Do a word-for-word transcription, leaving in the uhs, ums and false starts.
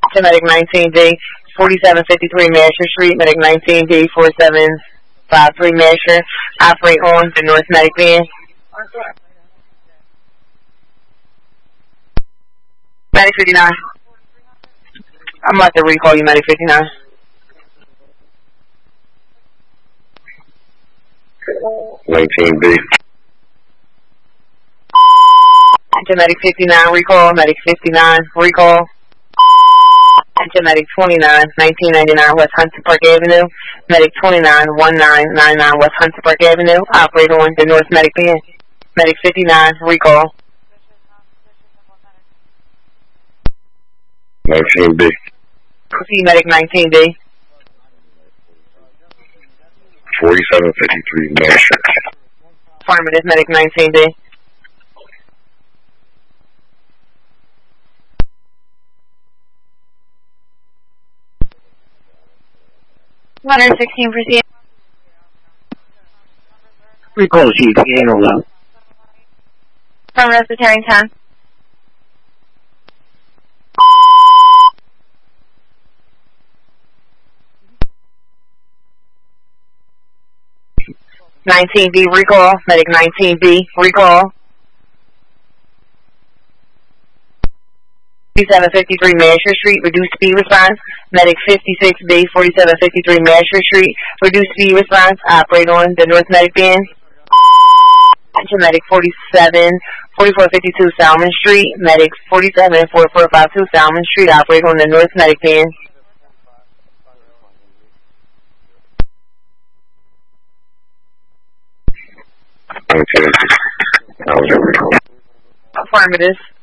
to Medic nineteen B, forty-seven fifty-three Masher Street, Medic nineteen B, forty-seven fifty-three Masher. Operate on the North Medic van. Medic fifty-nine. I'm about to recall you, Medic fifty-nine. nineteen B. To Medic fifty-nine, recall. Medic fifty-nine, recall. To Medic twenty-nine, nineteen ninety-nine West Hunter Park Avenue. Medic twenty-nine, nineteen ninety-nine West Hunter Park Avenue. Operate on the North Medic van. Medic fifty-nine, recall. nineteen B. See Medic nineteen B. forty-seven fifty-three Masher. Affirmative, Medic nineteen B. one sixteen, proceed. Recall Chief, handle that. From Presbyterian ten. nineteen B, recall. Medic nineteen B, recall. forty-seven fifty-three Masher Street, reduced speed response. Medic fifty-six B, forty-seven fifty-three Masher Street, reduced speed response. Operate on the North Medic van. To Medic forty-seven forty-four fifty-two Salmon Street, Medic forty-seven forty-four fifty-two Salmon Street, operate on the North Medic van. nineteen B. Affirmative.